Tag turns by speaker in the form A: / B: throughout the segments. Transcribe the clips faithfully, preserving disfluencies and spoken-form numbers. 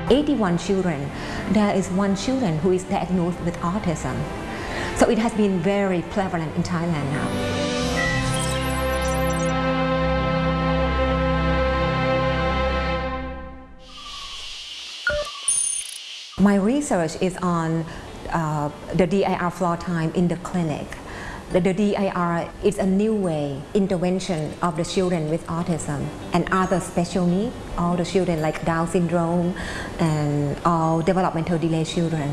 A: eighty-one children, there is one children who is diagnosed with autism. So it has been very prevalent in Thailand now. My research is on uh, the D I R floor time in the clinic. The, the D I R is a new way intervention of the children with autism and other special needs, all the children like Down syndrome and all developmental delay children.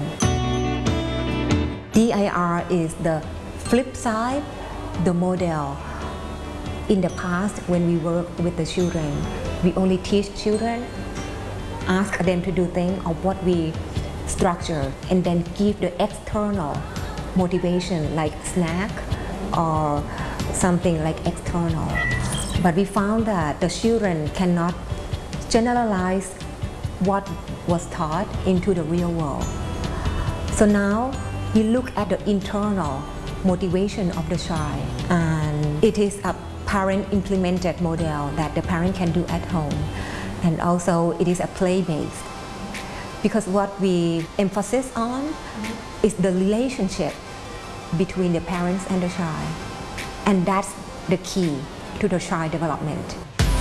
A: D I R is the flip side, the model. In the past, when we work with the children, we only teach children, ask them to do things of what we structure, and then give the external motivation like snack or something like external. But we found that the children cannot generalize what was taught into the real world. So now we look at the internal motivation of the child, and it is a parent implemented model that the parent can do at home, and also it is a play-based. Because what we emphasize on is the relationship between the parents and the child. And that's the key to the child development.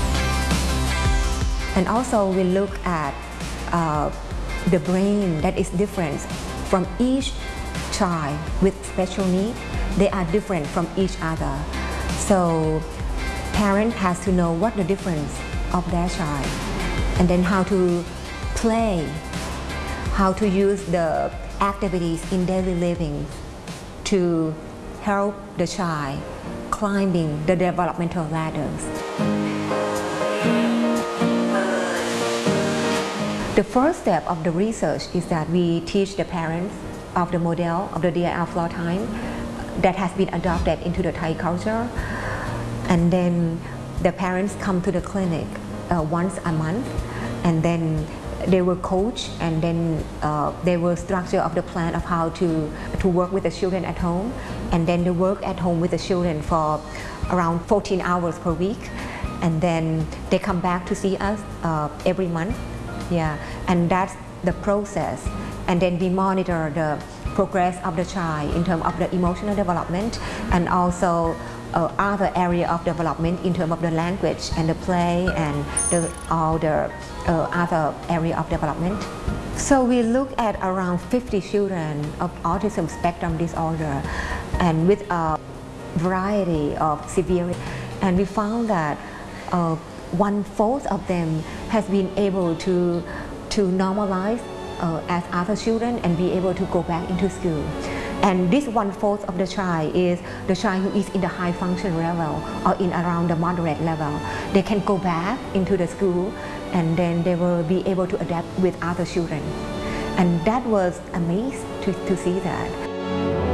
A: And also we look at uh, the brain that is different from each child with special needs. They are different from each other. So parent has to know what the difference of their child, and then how to play, how to use the activities in daily living to help the child climbing the developmental ladders. The first step of the research is that we teach the parents of the model of the D I R floor time that has been adopted into the Thai culture, and then the parents come to the clinic uh, once a month, and then they were coached, and then uh, they were structure of the plan of how to, to work with the children at home, and then they work at home with the children for around fourteen hours per week, and then they come back to see us uh, every month. Yeah, and that's the process. And then we monitor the progress of the child in terms of the emotional development, and also Uh, other area of development in terms of the language and the play and the, all the uh, other area of development. So we look at around fifty children of autism spectrum disorder, and with a variety of severity. And we found that uh, one-fourth of them has been able to, to normalize uh, as other children and be able to go back into school. And this one-fourth of the child is the child who is in the high function level or in around the moderate level. They can go back into the school, and then they will be able to adapt with other children. And that was amazing to, to see that.